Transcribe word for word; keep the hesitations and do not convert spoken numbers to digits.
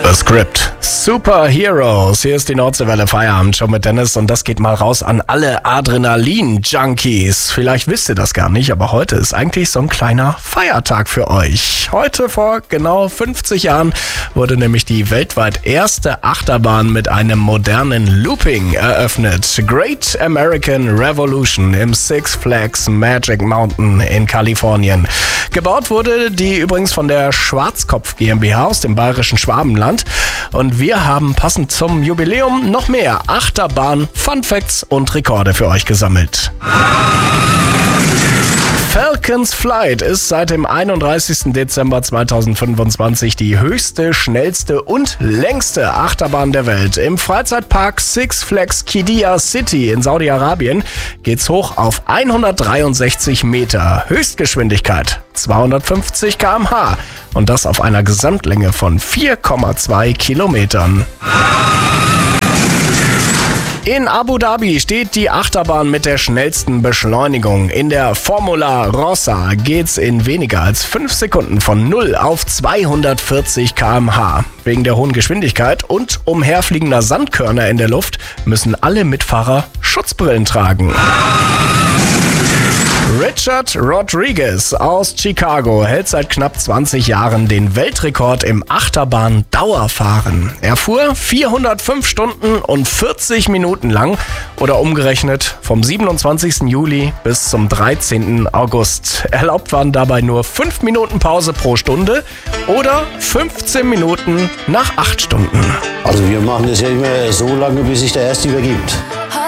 The Script. Superheroes. Hier ist die Nordseewelle Feierabend schon mit Dennis und das geht mal raus an alle Adrenalin-Junkies. Vielleicht wisst ihr das gar nicht, aber heute ist eigentlich so ein kleiner Feiertag für euch. Heute vor genau fünfzig Jahren wurde nämlich die weltweit erste Achterbahn mit einem modernen Looping eröffnet. Great American Revolution im Six Flags Magic Mountain in Kalifornien. Gebaut wurde die übrigens von der Schwarzkopf GmbH aus dem bayerischen Schwabenland. Und wir haben passend zum Jubiläum noch mehr Achterbahn, Funfacts und Rekorde für euch gesammelt. Falcons Flight ist seit dem einunddreißigsten Dezember zweitausendfünfundzwanzig die höchste, schnellste und längste Achterbahn der Welt. Im Freizeitpark Six Flags Qiddiya City in Saudi-Arabien geht's hoch auf hundertdreiundsechzig Meter. Höchstgeschwindigkeit zweihundertfünfzig Kilometer pro Stunde und das auf einer Gesamtlänge von vier Komma zwei Kilometern. In Abu Dhabi steht die Achterbahn mit der schnellsten Beschleunigung. In der Formula Rossa geht's in weniger als fünf Sekunden von null auf zweihundertvierzig Kilometer pro Stunde. Wegen der hohen Geschwindigkeit und umherfliegender Sandkörner in der Luft müssen alle Mitfahrer Schutzbrillen tragen. Richard Rodriguez aus Chicago hält seit knapp zwanzig Jahren den Weltrekord im Achterbahn-Dauerfahren. Er fuhr vierhundertfünf Stunden und vierzig Minuten lang oder umgerechnet vom siebenundzwanzigsten Juli bis zum dreizehnten August. Erlaubt waren dabei nur fünf Minuten Pause pro Stunde oder fünfzehn Minuten nach acht Stunden. Also wir machen das ja immer so lange, bis sich der Erste übergibt.